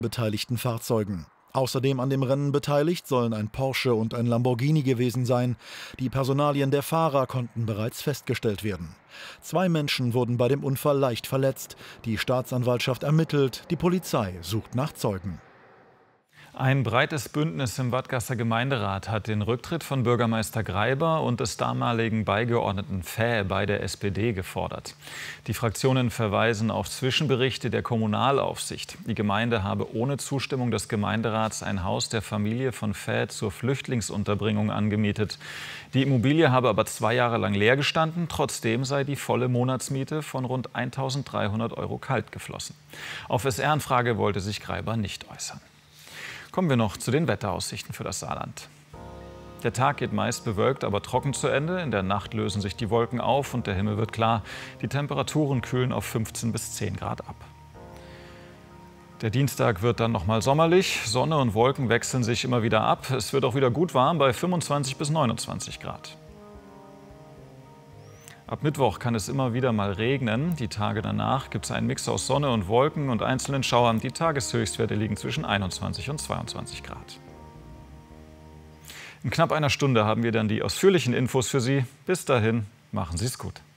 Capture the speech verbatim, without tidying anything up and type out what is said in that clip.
beteiligten Fahrzeugen. Außerdem an dem Rennen beteiligt sollen ein Porsche und ein Lamborghini gewesen sein. Die Personalien der Fahrer konnten bereits festgestellt werden. Zwei Menschen wurden bei dem Unfall leicht verletzt. Die Staatsanwaltschaft ermittelt, die Polizei sucht nach Zeugen. Ein breites Bündnis im Wadgasser Gemeinderat hat den Rücktritt von Bürgermeister Greiber und des damaligen Beigeordneten Fäh bei der S P D gefordert. Die Fraktionen verweisen auf Zwischenberichte der Kommunalaufsicht. Die Gemeinde habe ohne Zustimmung des Gemeinderats ein Haus der Familie von Fäh zur Flüchtlingsunterbringung angemietet. Die Immobilie habe aber zwei Jahre lang leer gestanden. Trotzdem sei die volle Monatsmiete von rund eintausenddreihundert Euro kalt geflossen. Auf S R-Anfrage wollte sich Greiber nicht äußern. Kommen wir noch zu den Wetteraussichten für das Saarland. Der Tag geht meist bewölkt, aber trocken zu Ende. In der Nacht lösen sich die Wolken auf und der Himmel wird klar. Die Temperaturen kühlen auf fünfzehn bis zehn Grad ab. Der Dienstag wird dann noch mal sommerlich. Sonne und Wolken wechseln sich immer wieder ab. Es wird auch wieder gut warm bei fünfundzwanzig bis neunundzwanzig Grad. Ab Mittwoch kann es immer wieder mal regnen. Die Tage danach gibt es einen Mix aus Sonne und Wolken und einzelnen Schauern. Die Tageshöchstwerte liegen zwischen einundzwanzig und zweiundzwanzig Grad. In knapp einer Stunde haben wir dann die ausführlichen Infos für Sie. Bis dahin, machen Sie es gut.